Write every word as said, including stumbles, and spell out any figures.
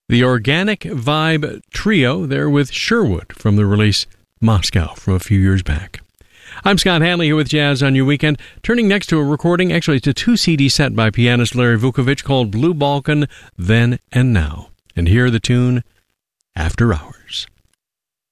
The Organic Vibe Trio there with Sherwood from the release Moscow from a few years back. I'm Scott Hanley here with Jazz on Your Weekend, turning next to a recording, actually it's a two-C D set by pianist Larry Vukovich called Blue Balkan, Then and Now. And here the tune, After Hours.